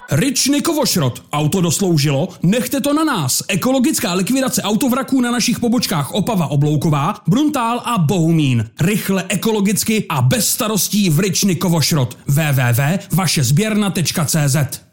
Ryčny Kovošrot. Auto dosloužilo? Nechte to na nás. Ekologická likvidace autovraků na našich pobočkách Opava Oblouková, Bruntál a Bohumín. Rychle, ekologicky a bez starostí v Ryčny Kovošrot. www.vašezběrna.cz